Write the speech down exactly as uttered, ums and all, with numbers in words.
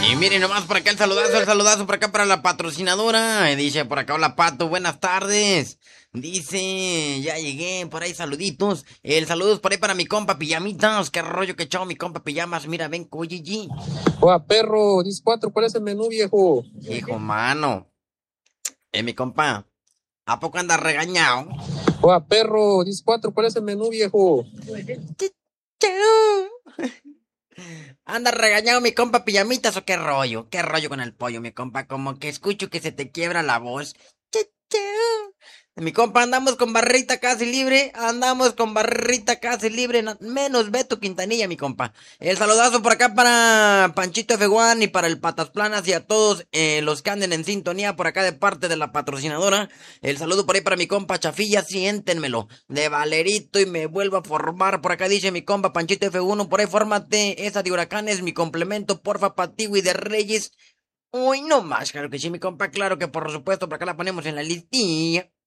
Y miren nomás por acá el saludazo, el saludazo por acá para la patrocinadora. Y dice por acá, hola Pato, buenas tardes. Dice, ya llegué, por ahí saluditos. El saludo es por ahí para mi compa Pijamitas. Qué rollo que echado mi compa Pijamas. Mira, ven, G. Oa, perro, diez cuatro, ¿cuál es el menú, viejo? Hijo mano. Eh, mi compa, ¿a poco andas regañado? Oa, perro, diez cuatro, ¿cuál es el menú, viejo? ¿Anda regañado mi compa Pijamitas o qué rollo? ¿Qué rollo con el pollo, mi compa? Como que escucho que se te quiebra la voz. Mi compa, andamos con barrita casi libre, andamos con barrita casi libre, no- menos Beto Quintanilla, mi compa. El saludazo por acá para Panchito F uno y para el Patas Planas y a todos eh, los que anden en sintonía por acá de parte de la patrocinadora. El saludo por ahí para mi compa Chafilla, siéntenmelo, de Valerito y me vuelvo a formar. Por acá dice mi compa Panchito F uno, por ahí fórmate esa de Huracanes, mi complemento, porfa, Patiwi de Reyes. Uy, no más, claro que sí, mi compa, claro que por supuesto, por acá la ponemos en la listilla.